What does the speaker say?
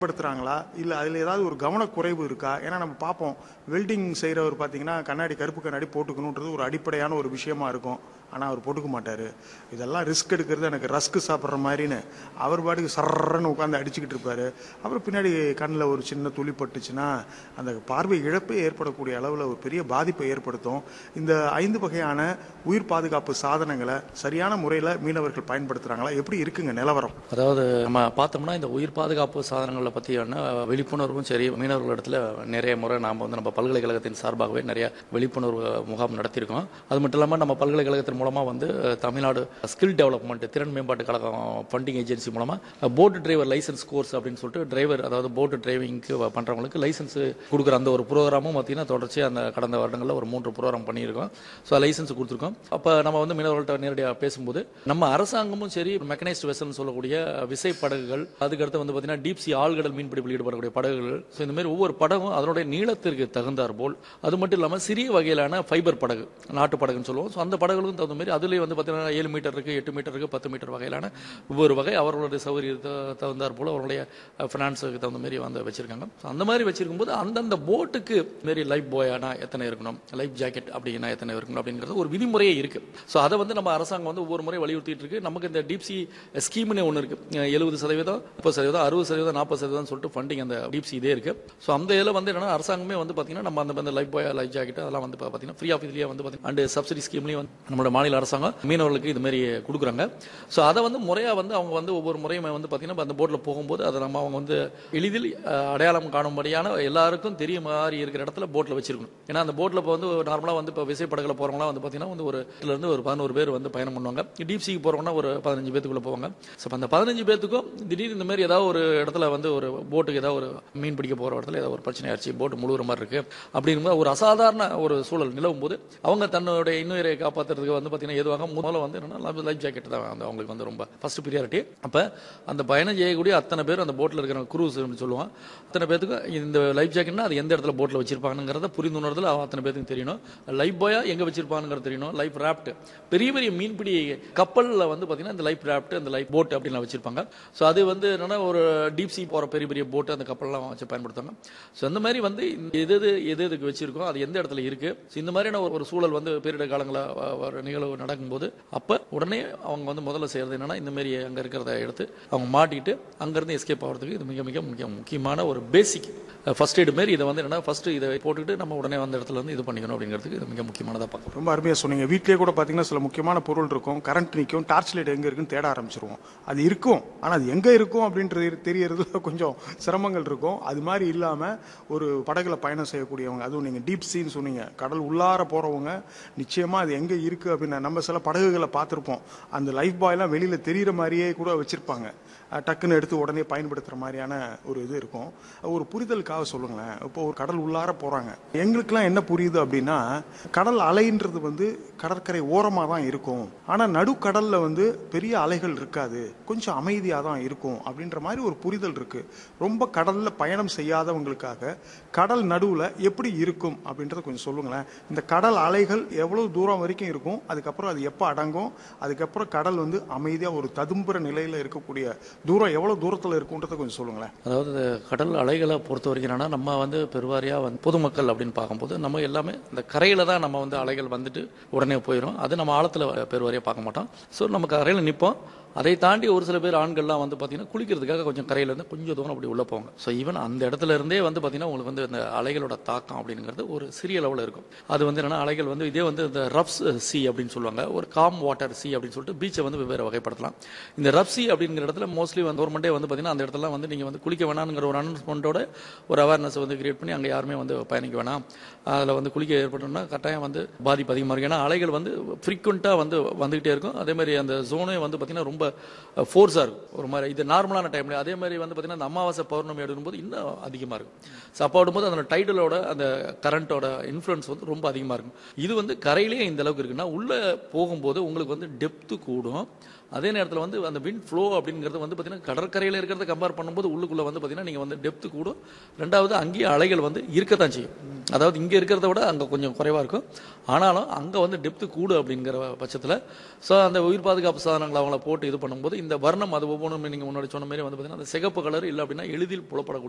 படுத்துறாங்களா இல்லை அதில் ஏதாவது ஒரு கவனக்குறைவு இருக்கா? ஏன்னா நம்ம பார்ப்போம், வெல்டிங் செய்கிறவர் பார்த்தீங்கன்னா கண்ணாடி, கருப்பு கண்ணாடி போட்டுக்கணுன்றது ஒரு அடிப்படையான ஒரு விஷயமா இருக்கும். ஆனால் அவர் போட்டுக்க மாட்டார். இதெல்லாம் ரிஸ்க் எடுக்கிறது எனக்கு ரஸ்க்கு சாப்பிட்ற மாதிரின்னு அவர் பாட்டுக்கு சர்றன்னு உட்காந்து அடிச்சுக்கிட்டு இருப்பார். அப்புறம் பின்னாடி கண்ணில் ஒரு சின்ன துளி பட்டுச்சுன்னா அந்த பார்வை இழப்பே ஏற்படக்கூடிய அளவில் ஒரு பெரிய பாதிப்பை ஏற்படுத்தும். இந்த 5 வகையான உயிர் பாதுகாப்பு சாதனங்களை சரியான முறையில் மீனவர்கள் பயன்படுத்துகிறாங்களா? எப்படி இருக்குங்க நிலவரம்? அதாவது நம்ம பார்த்தோம்னா இந்த உயிர் பாதுகாப்பு சாதனங்களை பற்றியான விழிப்புணர்வும் சரி, மீனவர்களிடத்தில் நிறைய முறை நாம் வந்து நம்ம பல்கலைக்கழகத்தின் சார்பாகவே நிறைய விழிப்புணர்வு முகாம் நடத்தியிருக்கோம். அது மட்டும் இல்லாமல் நம்ம பல்கலைக்கழகத்தின் மூலமாக வந்து தமிழ்நாடு ஸ்கில் டெவலப்மெண்ட் திறன் மேம்பாட்டு கழகம் ஃபண்டிங் ஏஜென்சி மூலமாக போட் டிரைவர் லைசன்ஸ் கோர்ஸ் அப்படின்னு சொல்லிட்டு டிரைவர், அதாவது போட் டிரைவிங்க்கு பண்ணுறவங்களுக்கு லைசன்ஸ் கொடுக்குற அந்த ஒரு ப்ரோக்ராமும் பார்த்தீங்கன்னா தொடர்ச்சியாக அந்த கடந்த வருடங்களில் ஒரு 3 ப்ரோக்ராம் பண்ணியிருக்கோம். ஸோ லைசன்ஸ் கொடுத்துருக்கோம். அப்போ நம்ம வந்து மீனவர்கள்ட்ட நேரடியாக பேசும்போது நம்ம அரசாங்கமும் சரி, மெக்கனைஸ்டு வெசல்னு சொல்லக்கூடிய விசை படகுகள், அதுக்கடுத்து வந்து பார்த்தீங்கன்னா டீப் சி ஆழ்கடல் மீன்பிடிப்பில் ஈடுபடக்கூடிய படகுகள், ஸோ இந்த மாதிரி ஒவ்வொரு படகும் அதனுடைய நீளத்திற்கு தகுந்தார் போல், அது மட்டும் இல்லாமல் சிறிய வகையிலான ஃபைபர் படகு, நாட்டு படகுன்னு சொல்லுவோம். ஸோ அந்த படகுகளுக்கும் தகுந்த மாதிரி அதுலேயே வந்து பார்த்தீங்கன்னா 7 மீட்டர் இருக்குது, 8 மீட்டர் இருக்குது, 10 மீட்டர் வகையிலான ஒவ்வொரு வகை அவர்களுடைய சௌகரியத்தை தகுந்தார் போல் அவர்களுடைய ஃபினான்ஸுக்கு தகுந்த மாதிரி வந்து வச்சிருக்காங்க. ஸோ அந்த மாதிரி வச்சிருக்கும்போது அந்தந்த போட்டுக்கு மாரி லைஃப் பாயானா எத்தனை இருக்கணும், லைஃப் ஜாக்கெட் அப்படின்னா எத்தனை இருக்கணும் அப்படிங்கிறது ஒரு விதிமுறையே இருக்குது. ஸோ அதை வந்து நம்ம அரசாங்கம் வந்து ஒவ்வொரு முறை வலியுறுத்திட்டு இருக்கு. நமக்கு இந்த டீப் சி ஸ்கீம்னு ஒன்று இருக்குது. 70%, 30%, 60%, 40% சொல்லிட்டு ஃபண்டிங் அந்த டீப் சி இதே இருக்குது. ஸோ அந்த இதில் வந்து என்னன்னா அரசாங்கமே வந்து பார்த்தீங்கன்னா நம்ம அந்த லைஃப் பாய், லைஃப் ஜாக்கெட் அதெல்லாம் வந்து பார்த்தீங்கன்னா ஃப்ரீ ஆஃப் இதுலேயே வந்து பார்த்தீங்கன்னா அண்ட் சப்சிடி ஸ்கீம்லேயும் வந்து நம்மளோட மாநில அரசாங்கம் மீனவர்களுக்கு இது மாதிரி கொடுக்குறாங்க. ஸோ அதை வந்து முறையாக வந்து அவங்க வந்து ஒவ்வொரு முறையுமே வந்து பார்த்தீங்கன்னா அந்த போட்டில் போகும்போது அதை நம்ம அவங்க வந்து எளிதில் அடையாளம் காணும்படியான எல்லாருக்கும் தெரிய மாதிரி இருக்கிற இடத்துல போட்டில் வச்சிருக்கணும். ஏன்னா அந்த போட்டில் இப்போ வந்து நார்மலாக வந்து இப்போ விசைப்படகுல போகிறவங்களாம் வந்து பார்த்தீங்கன்னா வந்து ஒரு இடத்துலேருந்து ஒரு 11 பேர் வந்து பயணம் பண்ணுவாங்க. டீப் சிக்கு போகிறவங்கன்னா ஒரு 15 பேத்துக்குள்ளே போவாங்க. ஸோ அந்த 15 பேத்துக்கும் திடீர்னு இந்த மாதிரி ஏதாவது ஒரு இடத்துல வந்து ஒரு போட்டுக்கு ஏதாவது ஒரு மீன் பிடிக்க போகிற இடத்துல ஏதாவது ஒரு பிரச்சனை ஆச்சு, போட்டு முழுகிற மாதிரி இருக்குது அப்படிங்கிற ஒரு அசாதாரண ஒரு சூழல் நிலவும் போது அவங்க தன்னுடைய இன்னுயிரை காப்பாற்றுறதுக்கு வந்து பார்த்தீங்கன்னா எதுவாக முதல்ல வந்து என்னன்னா லைஃப் ஜாக்கெட் தான் வந்து அவங்களுக்கு வந்து ரொம்ப ஃபர்ஸ்ட் ப்ரியாரிட்டி. அப்போ அந்த பயணம் செய்யக்கூடிய அத்தனை பேர் அந்த போட்டில் இருக்கிற குரூஸ் சொல்லுவான், அத்தனை பேருக்கு இந்த லைஃப் ஜாக்கெட்னா அது எந்த இடத்துல போட்டில் வச்சிருப்பாங்கிறத புரிந்துணர்தல் அத்தனை பேருக்கு தெரியணும். லைஃப் பாயா எங்கே வச்சிருப்பாங்கிறது தெரியணும். லைஃப் ராப்ட், பெரிய பெரிய மீன்பிடி கப்பலில் வந்து பார்த்தீங்கன்னா இந்த லைஃப் ராப்ட், அந்த லைஃப் போட் அப்படின்லாம் வச்சிருப்பாங்க. ஸோ அது வந்து என்னன்னா ஒரு டீப் சி போகிற பெரிய பெரிய போட்டு அந்த கப்பல்லாம் வச்சு பயன்படுத்துவாங்க. ஸோ அந்த மாதிரி வந்து எதுக்கு வச்சிருக்கோம், அது எந்த இடத்துல இருக்கு. ஸோ இந்த மாதிரியான ஒரு சூழல் வந்து பேரிட காலங்களில் ஒரு நிகழ்வு நடக்கும்போது அப்போ உடனே அவங்க வந்து முதல்ல செய்யறது என்னன்னா இந்த மாதிரி அங்கே இருக்கிறத எடுத்து அவங்க மாட்டிட்டு அங்கேருந்து எஸ்கேப் ஆகிறதுக்கு இது மிக மிக முக்கியமான ஒரு பேசிக் ஃபர்ஸ்ட் எய்டு மாரி. இதை வந்து என்னன்னா ஃபர்ஸ்ட் இதை போட்டுக்கிட்டு நம்ம உடனே அந்த இடத்துல வந்து இது பண்ணிக்கணும் அப்படிங்கிறதுக்கு இது மிக முக்கியமானதாக பார்க்கணும். ரொம்ப அருமையாக சொன்னீங்க. வீட்டிலேயே கூட பார்த்தீங்கன்னா சில முக்கியமான பொருள் இருக்கும், கரண்ட் நிற்கும், டார்ச் லைட் எங்கே இருக்குன்னு தேட ஆரம்பிச்சிருவோம். அது இருக்கும், ஆனால் அது எங்கே இருக்கும் அப்படின்றது தெரியறதுல கொஞ்சம் சிரமங்கள் இருக்கும். அது மாதிரி இல்லாமல் ஒரு படகுல பயணம் செய்யக்கூடியவங்க, அதுவும் நீங்கள் டீப் சீன்னு சொன்னீங்க, கடல் உள்ளார போகிறவங்க நிச்சயமாக அது எங்கே இருக்குது அப்படின்னு நம்ம சில படகுகளை பார்த்துருப்போம். அந்த லைஃப் பாய்லாம் வெளியில் தெரிகிற மாதிரியே கூட வச்சுருப்பாங்க. டக்குன்னு எடுத்து உடனே பயன்படுத்துகிற மாதிரியான ஒரு இது இருக்கும். ஒரு புரிதலுக்காக சொல்லுங்களேன். இப்போ ஒரு கடல் உள்ளார போகிறாங்க, எங்களுக்கெல்லாம் என்ன புரியுது அப்படின்னா கடல் அலைன்றது வந்து கடற்கரை ஓரமாக தான் இருக்கும், ஆனால் நடுக்கடலில் வந்து பெரிய அலைகள் இருக்காது, கொஞ்சம் அமைதியாக தான் இருக்கும் அப்படின்ற மாதிரி ஒரு புரிதல் இருக்குது. ரொம்ப கடலில் பயணம் செய்யாதவங்களுக்காக கடல் நடுவில் எப்படி இருக்கும் அப்படின்றத கொஞ்சம் சொல்லுங்களேன். இந்த கடல் அலைகள் எவ்வளோ தூரம் வரைக்கும் இருக்கும், அதுக்கப்புறம் அது எப்போ அடங்கும், அதுக்கப்புறம் கடல் வந்து அமைதியாக ஒரு ததும்புற நிலையில் இருக்கக்கூடிய தூரம் எவ்வளோ தூரத்தில் இருக்குன்றதை கொஞ்சம் சொல்லுங்களேன். அதாவது கடல் அலைகளை பொறுத்த வரைக்கும் என்னன்னா நம்ம வந்து பெருவாரியாக வந்து பொதுமக்கள் அப்படின்னு பார்க்கும்போது நம்ம எல்லாமே இந்த கரையில் தான் நம்ம வந்து அலைகள் வந்துட்டு உடனே போயிடும். அது நம்ம ஆழத்தில் பெருவாரியாக பார்க்க மாட்டோம். ஸோ நம்ம கரையில் நிற்போம். அதை தாண்டி ஒரு சில பேர் ஆண்கள்லாம் வந்து பார்த்தீங்கன்னா குளிக்கிறதுக்காக கொஞ்சம் கரையிலேருந்து கொஞ்சம் தூரம் அப்படி உள்ளே போவாங்க. ஸோ ஈவன் அந்த இடத்துல இருந்தே வந்து பார்த்தீங்கன்னா உங்களுக்கு வந்து இந்த அலைகளோட தாக்கம் அப்படிங்கிறது ஒரு சிறிய லெவலில் இருக்கும். அது வந்து என்னன்னா அலைகள் வந்து இதே வந்து இந்த ரஃப் சி அப்படின்னு சொல்லுவாங்க, ஒரு காம் வாட்டர் சி அப்படின்னு சொல்லிட்டு பீச்சை வந்து வெவ்வேறு வகைப்படுத்தலாம். இந்த ரஃப் சி அப்படிங்கிற இடத்துல மோஸ்ட்லி வந்து கவர்மெண்ட்டே வந்து பார்த்தீங்கன்னா அந்த இடத்துல வந்து நீங்கள் வந்து குளிக்க வேணாங்கிற ஒரு அனௌன்ஸ்மெண்ட்டோட ஒரு அவேர்னஸ் வந்து கிரியேட் பண்ணி அங்கே யாருமே வந்து பயணிக்க வேணாம், அதில் வந்து குளிக்க ஏற்பட்டோம்னா கட்டாயம் வந்து பாதிப்பு அதிகமாக இருக்கும். ஏன்னா அலைகள் வந்து ஃப்ரீக்வெண்ட்டாக வந்து வந்துகிட்டே இருக்கும். அதே மாதிரி அந்த ஜோனே வந்து பார்த்தீங்கன்னா ரொம்ப ஃபோர்ஸாக இருக்கும். ஒரு மாதிரி இது நார்மலான டைம்ல, அதே மாதிரி வந்து பார்த்தீங்கன்னா அந்த அமாவாசை பௌர்ணமி எடுக்கும்போது இன்னும் அதிகமாக இருக்கும். ஸோ அப்போ ஆடும்போது அந்த டைடலோட அந்த கரண்டோட இன்ஃப்ளூயன்ஸ் வந்து ரொம்ப அதிகமாக இருக்கும். இது வந்து கரையிலேயே இந்த அளவுக்கு இருக்குன்னா உள்ளே போகும்போது உங்களுக்கு வந்து டெப்த்து கூடும், அதே நேரத்தில் வந்து அந்த விண்ட் ஃப்ளோ அப்படிங்கிறது வந்து பார்த்தீங்கன்னா கடற்கரையில் இருக்கிறத கம்பேர் பண்ணும்போது உள்ளுக்குள்ளே வந்து பார்த்தீங்கன்னா நீங்கள் வந்து டெப்த்து கூடும். ரெண்டாவது அங்கேயே அலைகள் வந்து இருக்கத்தான் செய்யும். அதாவது இங்கே இருக்கிறத விட அங்கே கொஞ்சம் குறைவாக இருக்கும். ஆனாலும் அங்கே வந்து டெப்த்து கூடு அப்படிங்கிற பட்சத்தில் ஸோ அந்த உயிர் பாதுகாப்பு சாதனங்களை அவங்கள போட்டு இது பண்ணும்போது இந்த வர்ணம் அது ஒவ்வொன்றும் நீங்கள் முன்னாடி சொன்ன மாதிரி வந்து பார்த்தீங்கன்னா அந்த சிகப்பு கலர் இல்லை அப்படின்னா எளிதில் புலப்படக்கூடிய